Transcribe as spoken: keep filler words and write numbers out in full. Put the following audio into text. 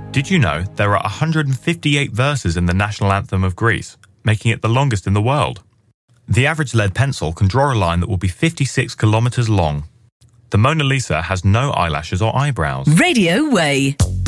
Did you know there are one hundred fifty-eight verses in the national anthem of Greece, making it the longest in the world? The average lead pencil can draw a line that will be fifty-six kilometres long. The Mona Lisa has no eyelashes or eyebrows. Radio Way.